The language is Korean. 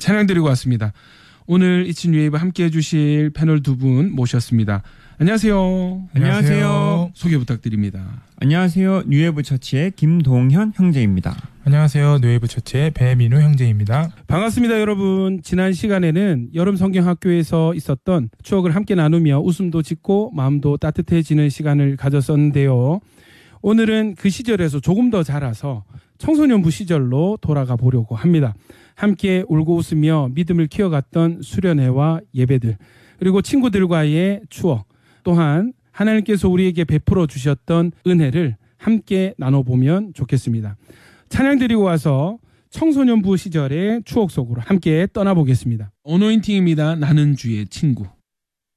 찬양 드리고 왔습니다. 오늘 이친 뉴웨이브 함께 해주실 패널 두 분 모셨습니다. 안녕하세요. 안녕하세요. 소개 부탁드립니다. 안녕하세요. 뉴웨이브 처치의 김동현 형제입니다. 안녕하세요. 뉴웨이브 처치의 배민우 형제입니다. 반갑습니다, 여러분. 지난 시간에는 여름 성경학교에서 있었던 추억을 함께 나누며 웃음도 짓고 마음도 따뜻해지는 시간을 가졌었는데요. 오늘은 그 시절에서 조금 더 자라서 청소년부 시절로 돌아가 보려고 합니다. 함께 울고 웃으며 믿음을 키워갔던 수련회와 예배들, 그리고 친구들과의 추억, 또한 하나님께서 우리에게 베풀어 주셨던 은혜를 함께 나눠보면 좋겠습니다. 찬양 드리고 와서 청소년부 시절의 추억 속으로 함께 떠나보겠습니다. 어노인팅입니다. 나는 주의 친구.